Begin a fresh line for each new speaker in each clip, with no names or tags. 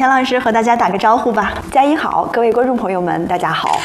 田老师和大家打个招呼吧。
佳怡好，各位观众朋友们，大家好。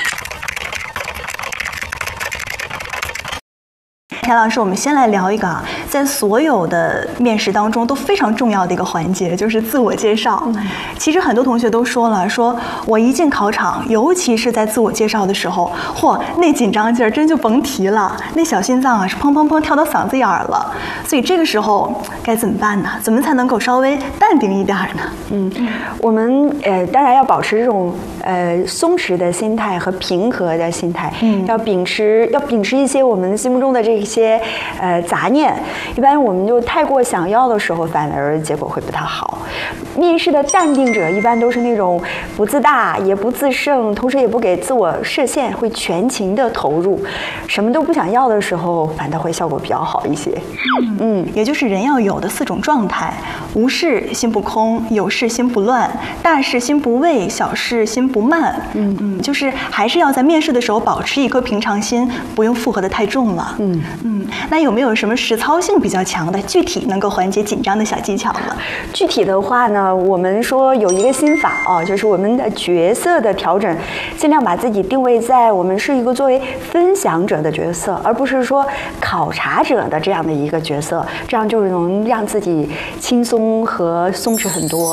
田老师，我们先来聊一个在所有的面试当中都非常重要的一个环节，就是自我介绍。其实很多同学都说了，说我一进考场，尤其是在自我介绍的时候，嚯，那紧张劲儿真就甭提了，那小心脏啊是砰砰砰跳到嗓子眼儿了。所以这个时候该怎么办呢？怎么才能够稍微淡定一点呢？
我们当然要保持这种松弛的心态和平和的心态，要秉持一些我们心目中的这些杂念。一般我们就太过想要的时候，反而结果会不太好。面试的淡定者一般都是那种不自大也不自胜，同时也不给自我设限，会全情的投入，什么都不想要的时候，反倒会效果比较好一些。
也就是人要有的4种状态：无事心不空，有事心不乱，大事心不畏，小事心不慢。就是还是要在面试的时候保持一颗平常心，不用负荷的太重了。那有没有什么实操性比较强的、具体能够缓解紧张的小技巧呢？
具体的话呢，我们说有一个心法啊，就是我们的角色的调整，尽量把自己定位在我们是一个作为分享者的角色，而不是说考察者的这样的一个角色，这样就能让自己轻松和松弛很多。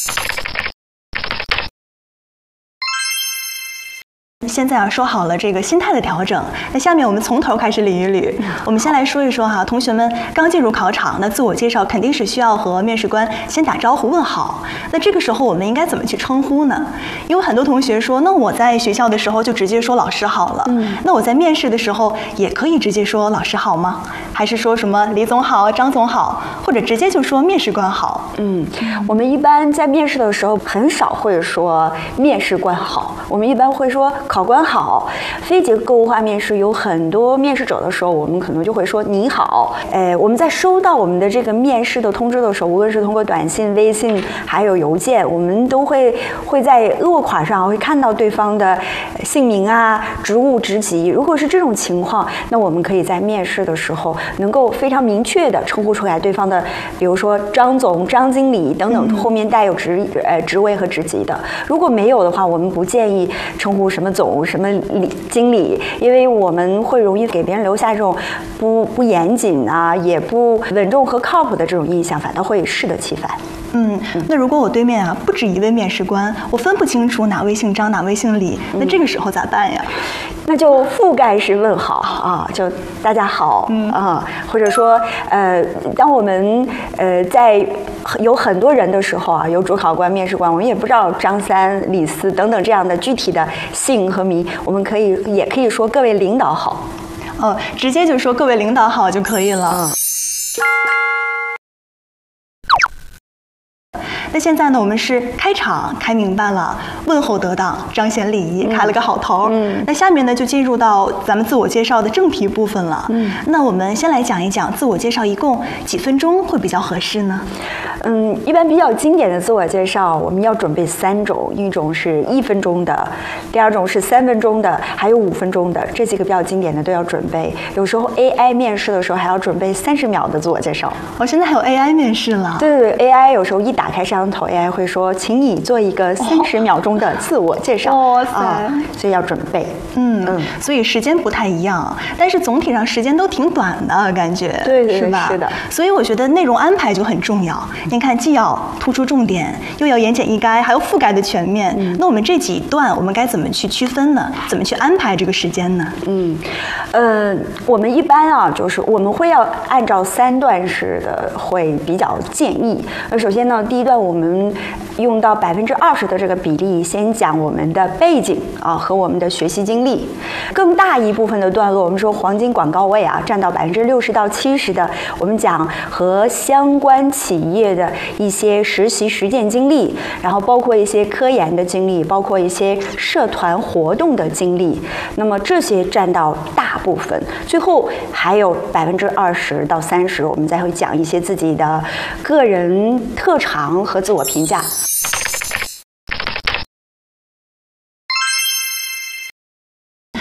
现在说好了这个心态的调整，那下面我们从头开始捋一捋。我们先来说一说哈，同学们刚进入考场，那自我介绍肯定是需要和面试官先打招呼问好。那这个时候我们应该怎么去称呼呢？因为很多同学说，那我在学校的时候就直接说老师好了。那我在面试的时候也可以直接说老师好吗？还是说什么李总好、张总好，或者直接就说面试官好？
我们一般在面试的时候很少会说面试官好，我们一般会说考官好。非结构化面试有很多面试者的时候，我们可能就会说你好。我们在收到我们的这个面试的通知的时候，无论是通过短信、微信还有邮件，我们都会在落款上会看到对方的姓名啊、职务、职级。如果是这种情况，那我们可以在面试的时候能够非常明确的称呼出来对方的，比如说张总、张经理等等，后面带有职位和职级的。如果没有的话，我们不建议称呼什么总、什么经理，因为我们会容易给别人留下这种不严谨啊，也不稳重和靠谱的这种印象，反倒会适得其反。
那如果我对面不止一位面试官，我分不清楚哪位姓张哪位姓李，那这个时候咋办呀？
那就覆盖式问好啊，就大家好或者说当我们在有很多人的时候啊，有主考官、面试官，我们也不知道张三、李四等等这样的具体的姓和名，我们也可以说各位领导好。
直接就说各位领导好就可以了。那现在呢，我们是开场开明白了，问候得当，彰显礼仪，开了个好头。那下面呢就进入到咱们自我介绍的正题部分了。那我们先来讲一讲自我介绍一共几分钟会比较合适呢？
一般比较经典的自我介绍，我们要准备3种，一种是1分钟的，第二种是3分钟的，还有5分钟的，这几个比较经典的都要准备。有时候 AI 面试的时候还要准备30秒的自我介绍。
现在还有 AI 面试了？
对，AI 有时候一打开摄像头 ，AI 会说，请你做一个30秒钟的自我介绍。所以要准备。
所以时间不太一样，但是总体上时间都挺短的感觉，
对，
是吧？
是的。
所以我觉得内容安排就很重要。您看，既要突出重点，又要言简意赅，还要覆盖的全面。那我们这几段我们该怎么去区分呢？怎么去安排这个时间呢？
我们一般就是我们会要按照3段式的，会比较建议。首先呢，第一段我们用到20%的这个比例，先讲我们的背景和我们的学习经历。更大一部分的段落，我们说黄金广告位占到60%到70%的，我们讲和相关企业的一些实习实践经历，然后包括一些科研的经历，包括一些社团活动的经历。那么这些占到大部分，最后还有20%到30%，我们再会讲一些自己的个人特长和自我评价。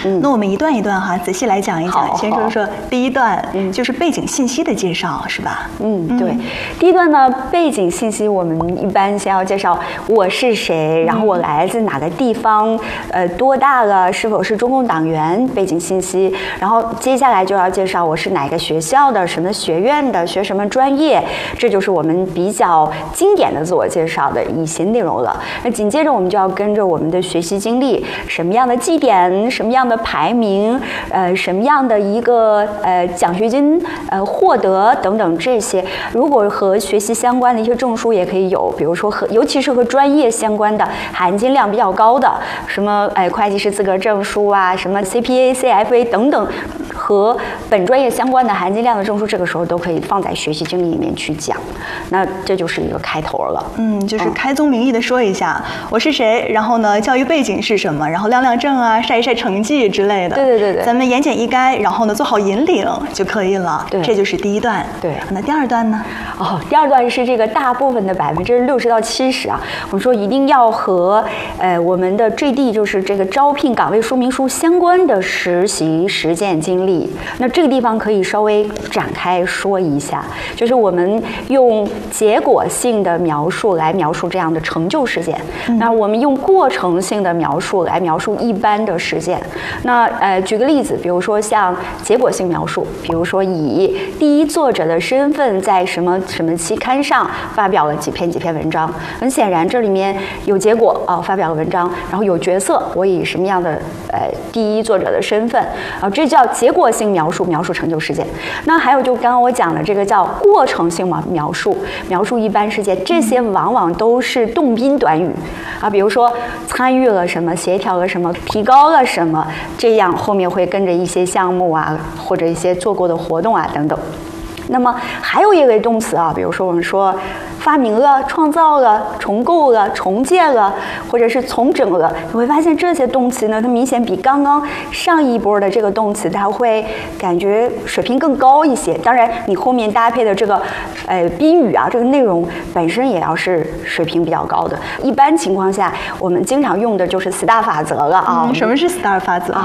那我们一段一段哈，仔细来讲一讲。先说说第一段，就是背景信息的介绍，是吧？
对。第一段呢，背景信息我们一般先要介绍我是谁，然后我来自哪个地方，多大了，是否是中共党员，背景信息。然后接下来就要介绍我是哪个学校的，什么学院的，学什么专业，这就是我们比较经典的自我介绍的一些内容了。那紧接着我们就要跟着我们的学习经历，什么样的绩点，什么样的排名，什么样的一个奖学金获得等等这些。如果和学习相关的一些证书也可以有，比如说尤其是和专业相关的含金量比较高的，什么会计师资格证书啊，什么 CPA、CFA 等等，和本专业相关的含金量的证书，这个时候都可以放在学习经历里面去讲。那这就是一个开头了。
就是开宗明义的说一下我是谁，然后呢，教育背景是什么，然后亮亮证啊，晒一晒成绩之类的。
对，咱
们言简意赅，然后呢做好引领就可以了。
对，
这就是第一段。
对，
那第二段呢？
第二段是这个大部分的60%到70%啊，我们说一定要和我们的JD，就是这个招聘岗位说明书相关的实习实践经历。那这个地方可以稍微展开说一下，就是我们用结果性的描述来描述这样的成就事件，那我们用过程性的描述来描述一般的事件。那举个例子，比如说像结果性描述，比如说以第一作者的身份在什么什么期刊上发表了几篇文章。很显然这里面有结果发表了文章，然后有角色，我以什么样的第一作者的身份这叫结果性描述成就事件。那还有就刚刚我讲的这个叫过程性描述一般事件，这些往往都是动宾短语比如说参与了什么，协调了什么，提高了什么，这样后面会跟着一些项目或者一些做过的活动等等。那么还有一类动词比如说我们说发明了、创造了、重构了、重建了，或者是重整了，你会发现这些动词呢，它明显比刚刚上一波的这个动词，它会感觉水平更高一些。当然，你后面搭配的这个宾语这个内容本身也要是水平比较高的。一般情况下，我们经常用的就是 STAR 法则了
什么是 STAR 法则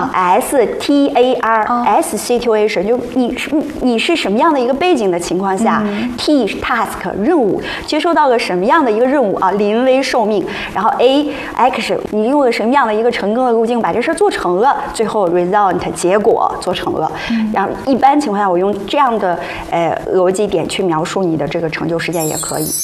？STAR，S situation， 就你是什么样的一个背景的情况下，T task 任务。接收到了什么样的一个任务临危受命，然后 A action， 你用了什么样的一个成功的路径把这事做成了，最后 result 结果做成了。然后一般情况下，我用这样的逻辑点去描述你的这个成就事件也可以。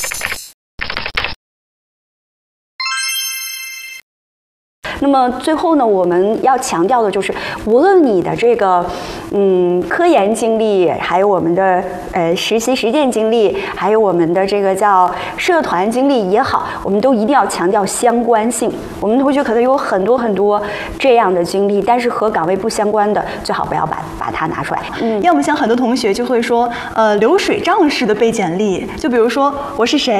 那么最后呢，我们要强调的就是，无论你的这个科研经历，还有我们的实习实践经历，还有我们的这个叫社团经历也好，我们都一定要强调相关性。我们同学可能有很多这样的经历，但是和岗位不相关的，最好不要把它拿出来。
要么像很多同学就会说，流水账式的背简历，就比如说我是谁。